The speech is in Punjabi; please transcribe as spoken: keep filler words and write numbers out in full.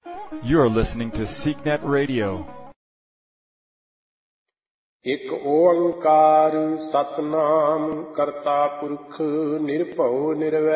You are listening to SeekNet Radio. ਇੱਕ ਓੰਕਾਰ ਸਤਨਾਮ ਕਰਤਾ ਪੁਰਖ ਨਿਰਭਉ ਨਿਰਵੈਰ